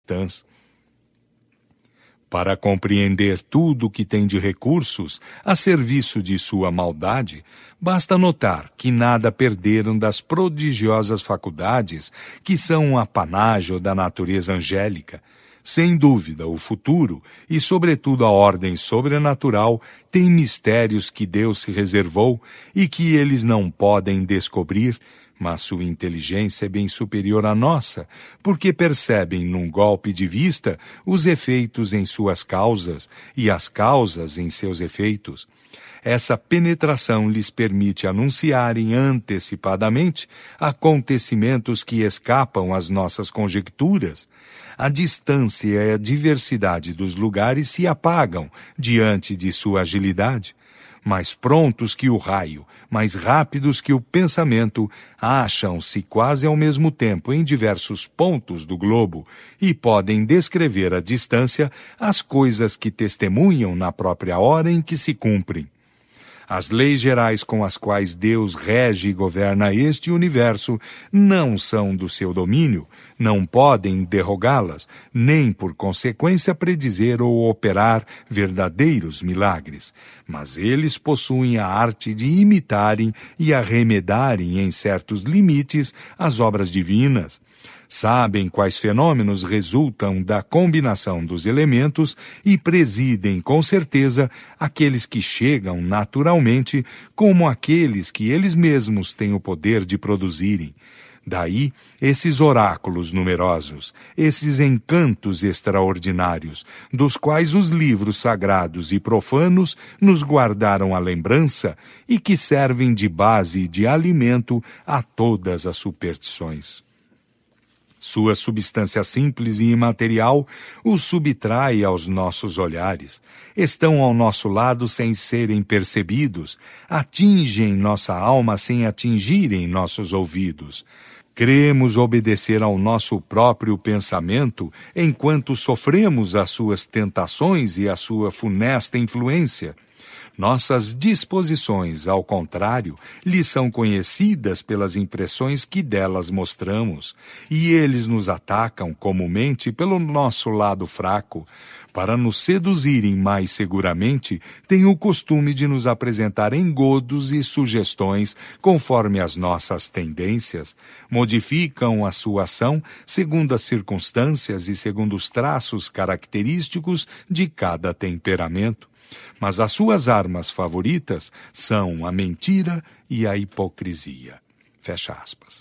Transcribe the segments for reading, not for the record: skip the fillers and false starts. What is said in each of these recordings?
titãs. Para compreender tudo o que tem de recursos a serviço de sua maldade, basta notar que nada perderam das prodigiosas faculdades que são um apanágio da natureza angélica. Sem dúvida, o futuro e, sobretudo, a ordem sobrenatural têm mistérios que Deus se reservou e que eles não podem descobrir, mas sua inteligência é bem superior à nossa, porque percebem num golpe de vista os efeitos em suas causas e as causas em seus efeitos. Essa penetração lhes permite anunciarem antecipadamente acontecimentos que escapam às nossas conjecturas. A distância e a diversidade dos lugares se apagam diante de sua agilidade. Mais prontos que o raio, mais rápidos que o pensamento, acham-se quase ao mesmo tempo em diversos pontos do globo e podem descrever à distância as coisas que testemunham na própria hora em que se cumprem. As leis gerais com as quais Deus rege e governa este universo não são do seu domínio, não podem derrogá-las, nem por consequência predizer ou operar verdadeiros milagres. Mas eles possuem a arte de imitarem e arremedarem em certos limites as obras divinas. Sabem quais fenômenos resultam da combinação dos elementos e presidem com certeza aqueles que chegam naturalmente, como aqueles que eles mesmos têm o poder de produzirem. Daí, esses oráculos numerosos, esses encantos extraordinários, dos quais os livros sagrados e profanos nos guardaram a lembrança e que servem de base e de alimento a todas as superstições. Sua substância simples e imaterial os subtrai aos nossos olhares. Estão ao nosso lado sem serem percebidos. Atingem nossa alma sem atingirem nossos ouvidos. Cremos obedecer ao nosso próprio pensamento enquanto sofremos as suas tentações e a sua funesta influência. Nossas disposições, ao contrário, lhes são conhecidas pelas impressões que delas mostramos, e eles nos atacam comumente pelo nosso lado fraco. Para nos seduzirem mais seguramente, têm o costume de nos apresentar engodos e sugestões conforme as nossas tendências. Modificam a sua ação segundo as circunstâncias e segundo os traços característicos de cada temperamento. Mas as suas armas favoritas são a mentira e a hipocrisia. Fecha aspas.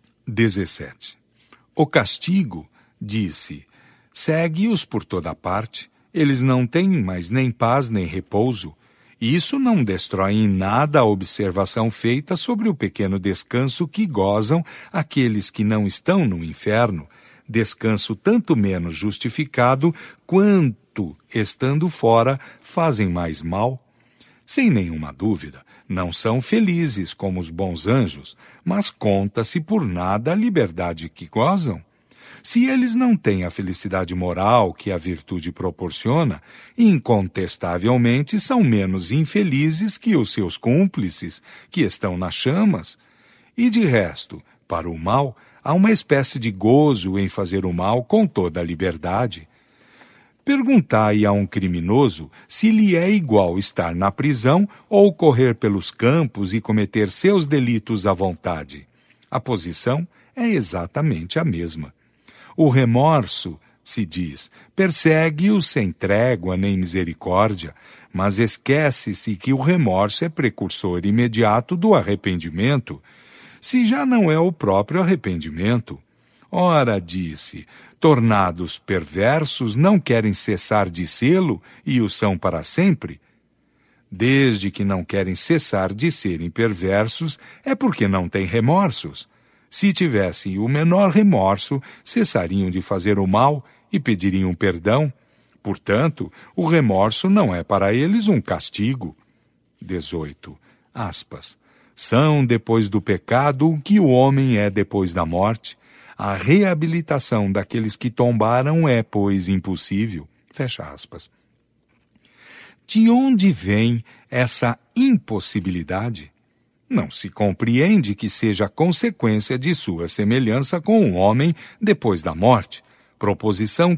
17. O castigo, disse, segue-os por toda parte. Eles não têm mais nem paz nem repouso. Isso não destrói em nada a observação feita sobre o pequeno descanso que gozam aqueles que não estão no inferno. Descanso tanto menos justificado quanto, estando fora, fazem mais mal. Sem nenhuma dúvida, não são felizes como os bons anjos, mas conta-se por nada a liberdade que gozam. Se eles não têm a felicidade moral que a virtude proporciona, incontestavelmente são menos infelizes que os seus cúmplices, que estão nas chamas. E de resto, para o mal, há uma espécie de gozo em fazer o mal com toda a liberdade. Perguntai a um criminoso se lhe é igual estar na prisão ou correr pelos campos e cometer seus delitos à vontade. A posição é exatamente a mesma. O remorso, se diz, persegue-o sem trégua nem misericórdia, mas esquece-se que o remorso é precursor imediato do arrependimento, se já não é o próprio arrependimento. Ora, disse, tornados perversos não querem cessar de sê-lo e o são para sempre? Desde que não querem cessar de serem perversos, é porque não têm remorsos. Se tivessem o menor remorso, cessariam de fazer o mal e pediriam perdão. Portanto, o remorso não é para eles um castigo. 18. Aspas. São depois do pecado o que o homem é depois da morte. A reabilitação daqueles que tombaram é, pois, impossível. Fecha aspas. De onde vem essa impossibilidade? Não se compreende que seja consequência de sua semelhança com um homem depois da morte. Proposição